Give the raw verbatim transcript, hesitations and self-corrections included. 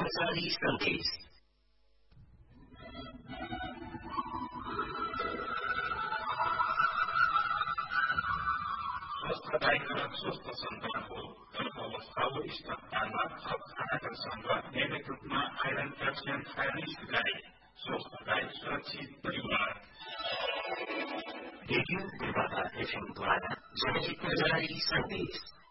सरकारी संदेश। स्वस्थताइकरण स्वस्थ सन्तान हो। गर्भावस्था हो स्तनपानमा थप खानाका सङ्ग नियमित रूपमा आइरन क्याल्सियम थायराइड गाई स्वस्थ गाई सुरक्षित परिवार। रेडियो निर्माता एफएम द्वारा जनहितमा जारी सन्देश।